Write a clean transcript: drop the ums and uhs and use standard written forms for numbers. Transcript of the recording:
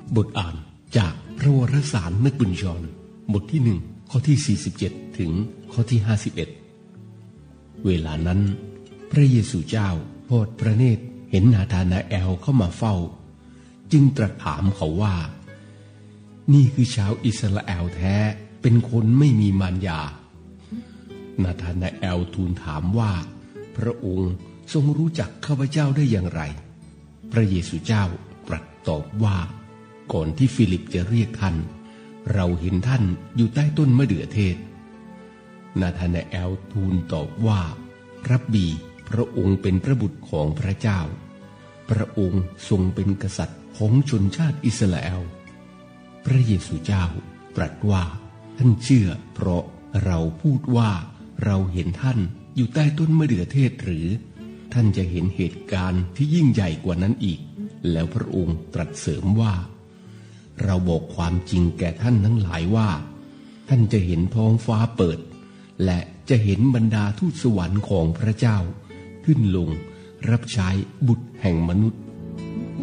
บทอ่านจากพระวรสารนักบุญยอห์นบทที่1ข้อที่47ถึงข้อที่51เวลานั้นพระเยซูเจ้าทอดพระเนตรเห็นนาธานาเอลเข้ามาเฝ้าจึงตรัสถามเขาว่านี่คือชาวอิสราเอลแท้เป็นคนไม่มีมารยานาธานาเอลทูลถามว่าพระองค์ทรงรู้จักข้าพเจ้าได้อย่างไรพระเยซูเจ้าตรัสตอบว่าก่อนที่ฟิลิปจะเรียกท่านเราเห็นท่านอยู่ใต้ต้นมะเดื่อเทศนาธานาเอลทูลตอบว่ารับบีพระองค์เป็นพระบุตรของพระเจ้าพระองค์ทรงเป็นกษัตริย์ของชนชาติอิสราเอลพระเยซูเจ้าตรัสว่าท่านเชื่อเพราะเราพูดว่าเราเห็นท่านอยู่ใต้ต้นมะเดื่อเทศหรือท่านจะเห็นเหตุการณ์ที่ยิ่งใหญ่กว่านั้นอีกแล้วพระองค์ตรัสเสริมว่าเราบอกความจริงแก่ท่านทั้งหลายว่าท่านจะเห็นท้องฟ้าเปิดและจะเห็นบรรดาทูตสวรรค์ของพระเจ้าขึ้นลงรับใช้บุตรแห่งมนุษย์